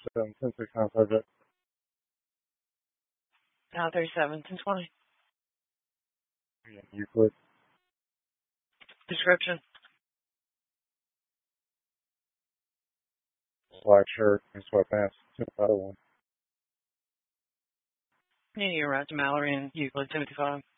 37, 1069 subject. 37, 1020. Euclid. Description. Black shirt and sweatpants. 251. Yeah, you're right. To Mallory and Euclid, Timothy 5.